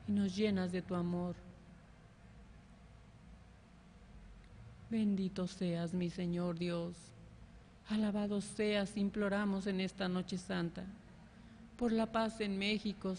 y nos llenas de tu amor. Bendito seas, mi Señor Dios. Alabado seas, imploramos en esta noche santa, por la paz en México,